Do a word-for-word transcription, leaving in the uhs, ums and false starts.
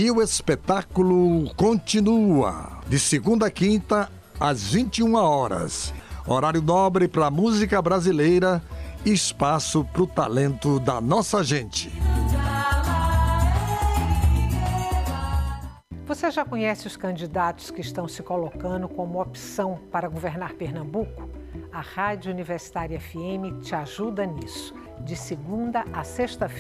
E o espetáculo continua, de segunda a quinta, às vinte e uma horas. Horário nobre para a música brasileira e espaço para o talento da nossa gente. Você já conhece os candidatos que estão se colocando como opção para governar Pernambuco? A Rádio Universitária F M te ajuda nisso. De segunda a sexta-feira.